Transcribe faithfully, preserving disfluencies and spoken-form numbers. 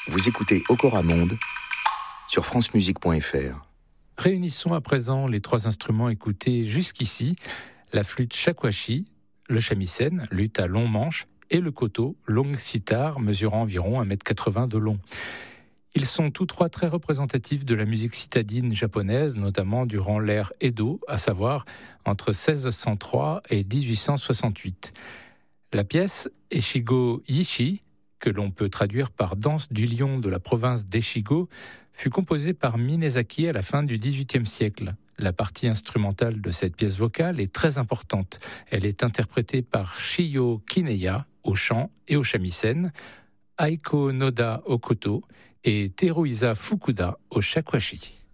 Vous écoutez Okora Monde sur francemusique point f r. Réunissons à présent les trois instruments écoutés jusqu'ici, la flûte shakuhachi, le shamisen, lutte à long manche, et le koto, longue sitar mesurant environ un mètre quatre-vingts de long. Ils sont tous trois très représentatifs de la musique citadine japonaise, notamment durant l'ère Edo, à savoir entre seize cent trois et dix-huit cent soixante-huit. La pièce Echigo Yishi, que l'on peut traduire par danse du lion de la province d'Echigo, fut composée par Minezaki à la fin du dix-huitième siècle. La partie instrumentale de cette pièce vocale est très importante. Elle est interprétée par Shiyo Kineya au chant et au shamisen, Aiko Noda au koto et Teruisa Fukuda au shakuhachi.